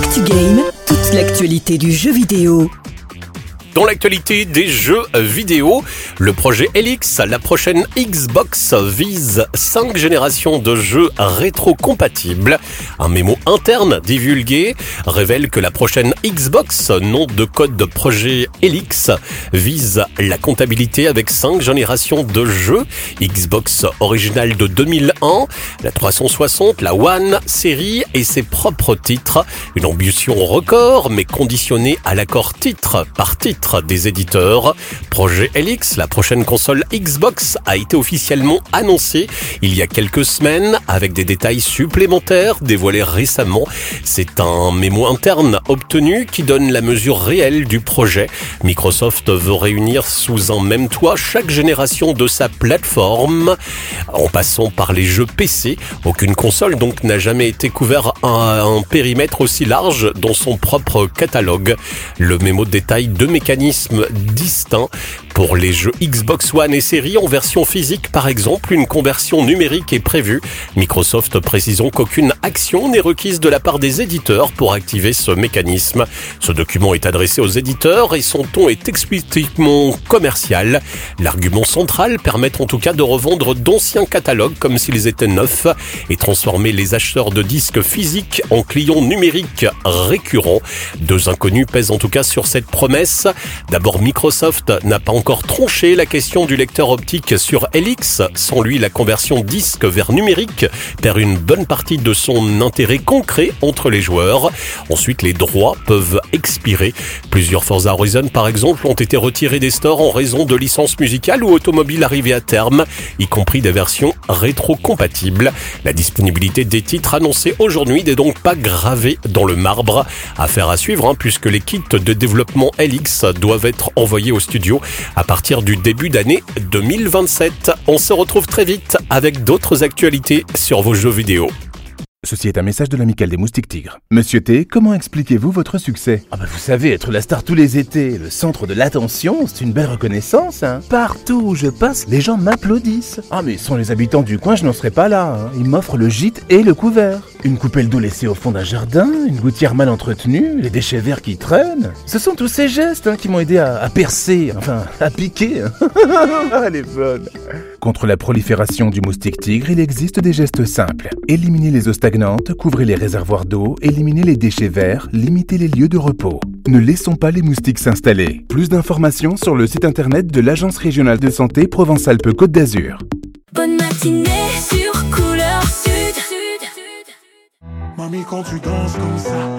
ActuGame, toute l'actualité du jeu vidéo. Dans l'actualité des jeux vidéo, le projet Helix, la prochaine Xbox, vise 5 générations de jeux rétro-compatibles. Un mémo interne divulgué révèle que la prochaine Xbox, nom de code de projet Helix, vise la comptabilité avec 5 générations de jeux. Xbox originale de 2001, la 360, la One série et ses propres titres. Une ambition record, mais conditionnée à l'accord titre par titre des éditeurs. Projet Helix, la prochaine console Xbox, a été officiellement annoncée il y a quelques semaines avec des détails supplémentaires dévoilés récemment. C'est un mémo interne obtenu qui donne la mesure réelle du projet. Microsoft veut réunir sous un même toit chaque génération de sa plateforme en passant par les jeux PC. Aucune console donc n'a jamais été couverte à un périmètre aussi large dans son propre catalogue. Le mémo détaille deux mécanismes distincts pour les jeux Xbox One et série en version physique. Par exemple, une conversion numérique est prévue. Microsoft précisant qu'aucune action n'est requise de la part des éditeurs pour activer ce mécanisme. Ce document est adressé aux éditeurs et son ton est explicitement commercial. L'argument central permet en tout cas de revendre d'anciens catalogues comme s'ils étaient neufs et transformer les acheteurs de disques physiques en clients numériques récurrents. Deux inconnus pèsent en tout cas sur cette promesse. D'abord, Microsoft n'a pas encore tranché la question du lecteur optique sur Helix. Sans lui, la conversion disque vers numérique perd une bonne partie de son intérêt concret entre les joueurs. Ensuite, les droits peuvent expirer. Plusieurs Forza Horizon, par exemple, ont été retirés des stores en raison de licences musicales ou automobiles arrivées à terme, y compris des versions rétro-compatibles. La disponibilité des titres annoncés aujourd'hui n'est donc pas gravée dans le marbre. Affaire à suivre, puisque les kits de développement Helix doivent être envoyés au studio à partir du début d'année 2027. On se retrouve très vite avec d'autres actualités sur vos jeux vidéo. Ceci est un message de l'Amicale des Moustiques Tigres. Monsieur T, comment expliquez-vous votre succès? Vous savez, être la star tous les étés, le centre de l'attention, c'est une belle reconnaissance, Partout où je passe, les gens m'applaudissent. Mais sans les habitants du coin, je n'en serais pas là, Ils m'offrent le gîte et le couvert. Une coupelle d'eau laissée au fond d'un jardin, une gouttière mal entretenue, les déchets verts qui traînent. Ce sont tous ces gestes qui m'ont aidé à percer, à piquer. Elle est bonne. Contre la prolifération du moustique tigre, il existe des gestes simples. Éliminez les eaux stagnantes, couvrez les réservoirs d'eau, éliminez les déchets verts, limitez les lieux de repos. Ne laissons pas les moustiques s'installer. Plus d'informations sur le site internet de l'Agence régionale de santé Provence-Alpes-Côte d'Azur. Bonne matinée sur Couleur Sud. Mamie, quand tu danses comme ça,